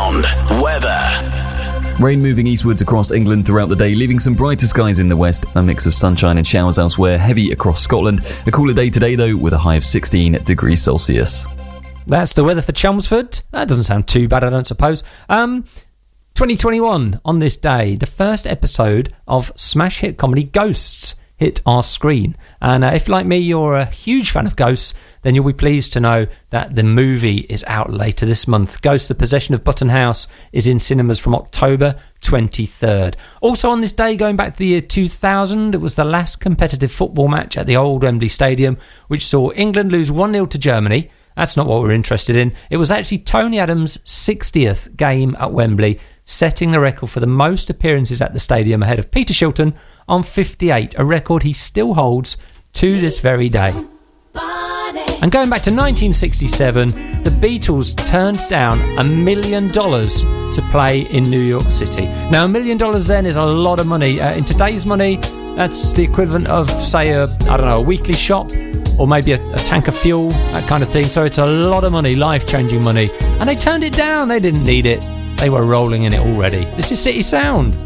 Sound weather. Rain moving eastwards across England throughout the day, leaving some brighter skies in the west, a mix of sunshine and showers elsewhere, heavy across Scotland. A cooler day today though, with a high of 16 degrees Celsius. That's the weather for Chelmsford. That doesn't sound too bad, I don't suppose. 2021, on this day, the first episode of smash hit comedy Ghosts hit our screen. And if, like me, you're a huge fan of Ghosts, then you'll be pleased to know that the movie is out later this month. Ghosts, The Possession of Button House is in cinemas from October 23rd. Also on this day, going back to the year 2000, it was the last competitive football match at the old Wembley Stadium, which saw England lose 1-0 to Germany. That's not what we're interested in. It was actually Tony Adams' 60th game at Wembley, setting the record for the most appearances at the stadium ahead of Peter Shilton on 58, a record he still holds to this very day. And going back to 1967, the Beatles turned down $1 million to play in New York City. Now, $1 million then is a lot of money. In today's money, that's the equivalent of, say, a weekly shop, or maybe a tank of fuel, that kind of thing. So it's a lot of money, life-changing money. And they turned it down. They didn't need it. They were rolling in it already. This is City Sound.